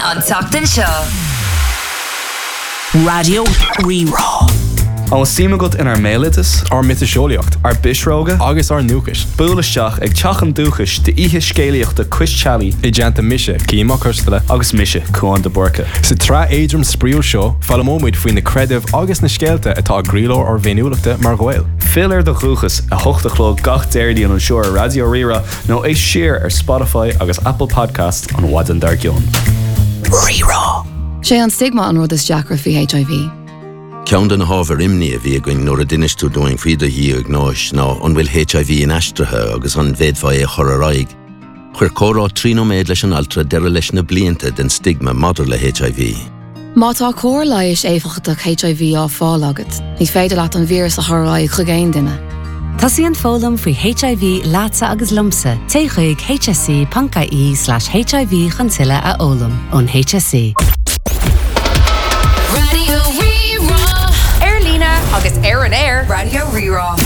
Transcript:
An Tachtan Show. Radio Rerá. An síime go in ar mélitas, ar mitasisiolaíocht, ar bisróga, agus ar núchas. Búlaisteach ag teachan dúchas de ihe scéalaíochta Chris-Chalaí I deanta mise, címa chuirstala, agus mise Cuan de Borca. Sa trá éidrim spríúil seo, fallamóid faoin na creidimh agus na scéalta atá grílór ar bhéiniúlachta mar ghail. Fill de chuchas a hochtachló gach déirdí an seoir Radio Rerá nó é siar ar Spotify agus Apple Podcasts an Wadan Dargion. Rerá. Sé an stigma an rud is deacra fi HIV. Ceann den hábhar imní a bhí going nóair a dinistú doing fríd a hí ag náis ná an bhfuil HIV in aistrithe agus an bhéadfá é choraráig. Chuir córá trínoméid leis an altra deire leis na blianta den stigma madar le HIV. Má tá cór leiis éfachtach HIV á fáil agat, ní féidir leat an vírus a choráig chugéin duine. Tasí an fólam faoi HIV lása agus lumsa, téigh hsc.ie/HIV chantilla a ólam ón HSC. Radio Rerá. Airlína agus Air an Air. Radio Rerá.